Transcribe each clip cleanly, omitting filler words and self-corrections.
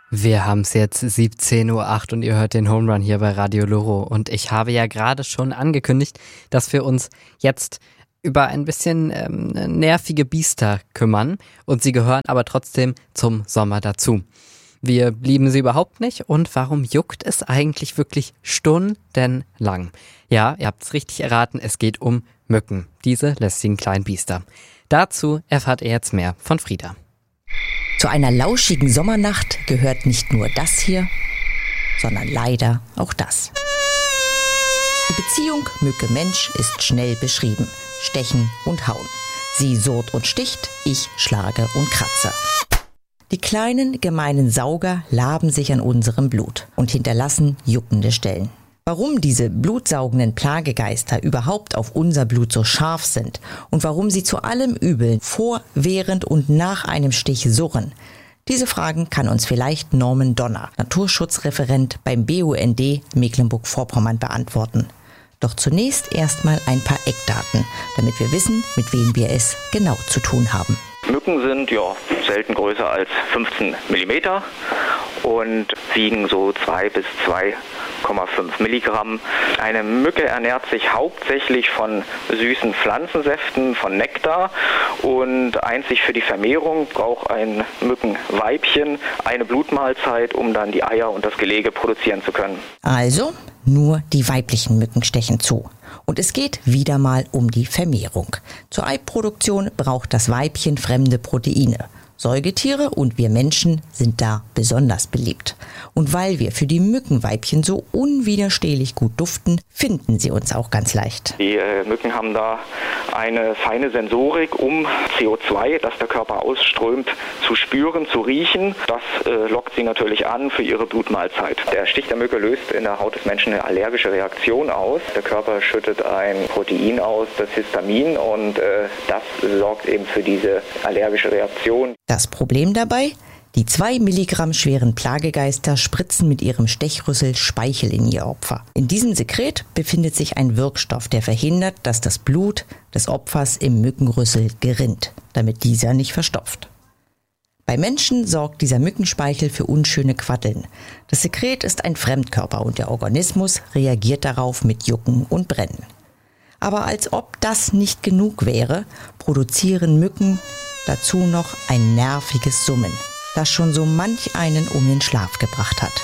Wir haben es jetzt 17:08 Uhr und ihr hört den Home Run hier bei Radio Loro. Und ich habe ja gerade schon angekündigt, dass wir uns jetzt über ein bisschen nervige Biester kümmern. Und sie gehören aber trotzdem zum Sommer dazu. Wir lieben sie überhaupt nicht. Und warum juckt es eigentlich wirklich stundenlang? Ja, ihr habt es richtig erraten, es geht um Mücken. Diese lästigen kleinen Biester. Dazu erfahrt ihr jetzt mehr von Frieda. Zu einer lauschigen Sommernacht gehört nicht nur das hier, sondern leider auch das. Die Beziehung Mücke-Mensch ist schnell beschrieben. Stechen und hauen. Sie surrt und sticht, ich schlage und kratze. Die kleinen, gemeinen Sauger laben sich an unserem Blut und hinterlassen juckende Stellen. Warum diese blutsaugenden Plagegeister überhaupt auf unser Blut so scharf sind und warum sie zu allem Übel vor, während und nach einem Stich surren, diese Fragen kann uns vielleicht Norman Donner, Naturschutzreferent beim BUND Mecklenburg-Vorpommern, beantworten. Doch zunächst erstmal ein paar Eckdaten, damit wir wissen, mit wem wir es genau zu tun haben. Mücken sind selten größer als 15 mm und wiegen so 2 bis 2,5 Milligramm. Eine Mücke ernährt sich hauptsächlich von süßen Pflanzensäften, von Nektar, und einzig für die Vermehrung braucht ein Mückenweibchen eine Blutmahlzeit, um dann die Eier und das Gelege produzieren zu können. Also nur die weiblichen Mücken stechen zu. Und es geht wieder mal um die Vermehrung. Zur Eiproduktion braucht das Weibchen fremde Proteine. Säugetiere und wir Menschen sind da besonders beliebt. Und weil wir für die Mückenweibchen so unwiderstehlich gut duften, finden sie uns auch ganz leicht. Die Mücken haben da eine feine Sensorik, um CO2, das der Körper ausströmt, zu spüren, zu riechen. Das lockt sie natürlich an für ihre Blutmahlzeit. Der Stich der Mücke löst in der Haut des Menschen eine allergische Reaktion aus. Der Körper schüttet ein Protein aus, das Histamin, und das sorgt eben für diese allergische Reaktion. Das Problem dabei? Die 2 Milligramm schweren Plagegeister spritzen mit ihrem Stechrüssel Speichel in ihr Opfer. In diesem Sekret befindet sich ein Wirkstoff, der verhindert, dass das Blut des Opfers im Mückenrüssel gerinnt, damit dieser nicht verstopft. Bei Menschen sorgt dieser Mückenspeichel für unschöne Quaddeln. Das Sekret ist ein Fremdkörper und der Organismus reagiert darauf mit Jucken und Brennen. Aber als ob das nicht genug wäre, produzieren Mücken dazu noch ein nerviges Summen, das schon so manch einen um den Schlaf gebracht hat.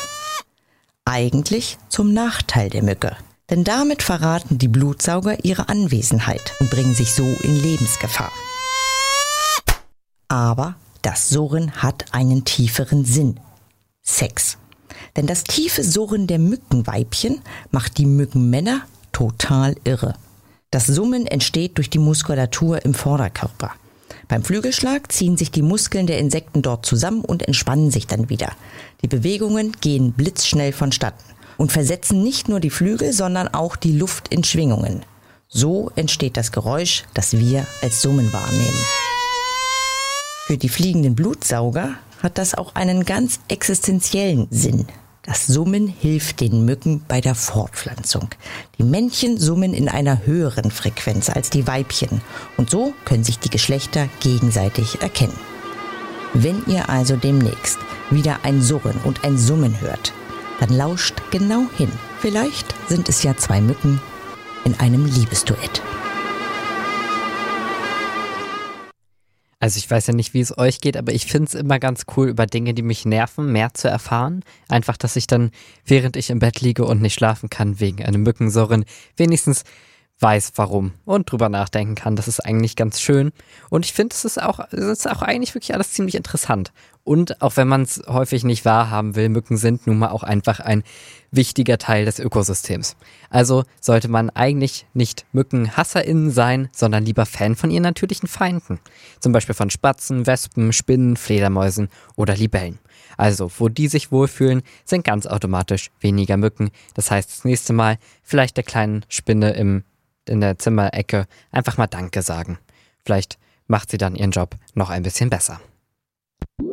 Eigentlich zum Nachteil der Mücke, denn damit verraten die Blutsauger ihre Anwesenheit und bringen sich so in Lebensgefahr. Aber das Surren hat einen tieferen Sinn: Sex. Denn das tiefe Surren der Mückenweibchen macht die Mückenmänner total irre. Das Summen entsteht durch die Muskulatur im Vorderkörper. Beim Flügelschlag ziehen sich die Muskeln der Insekten dort zusammen und entspannen sich dann wieder. Die Bewegungen gehen blitzschnell vonstatten und versetzen nicht nur die Flügel, sondern auch die Luft in Schwingungen. So entsteht das Geräusch, das wir als Summen wahrnehmen. Für die fliegenden Blutsauger hat das auch einen ganz existenziellen Sinn. Das Summen hilft den Mücken bei der Fortpflanzung. Die Männchen summen in einer höheren Frequenz als die Weibchen und so können sich die Geschlechter gegenseitig erkennen. Wenn ihr also demnächst wieder ein Surren und ein Summen hört, dann lauscht genau hin. Vielleicht sind es ja 2 Mücken in einem Liebesduett. Also ich weiß ja nicht, wie es euch geht, aber ich finde es immer ganz cool, über Dinge, die mich nerven, mehr zu erfahren. Einfach, dass ich dann, während ich im Bett liege und nicht schlafen kann, wegen einem Mückensurren, wenigstens weiß, warum und drüber nachdenken kann. Das ist eigentlich ganz schön. Und ich finde, es ist auch eigentlich wirklich alles ziemlich interessant. Und auch wenn man es häufig nicht wahrhaben will, Mücken sind nun mal auch einfach ein wichtiger Teil des Ökosystems. Also sollte man eigentlich nicht MückenhasserInnen sein, sondern lieber Fan von ihren natürlichen Feinden. Zum Beispiel von Spatzen, Wespen, Spinnen, Fledermäusen oder Libellen. Also, wo die sich wohlfühlen, sind ganz automatisch weniger Mücken. Das heißt, das nächste Mal vielleicht der kleinen Spinne in der Zimmerecke einfach mal Danke sagen. Vielleicht macht sie dann ihren Job noch ein bisschen besser.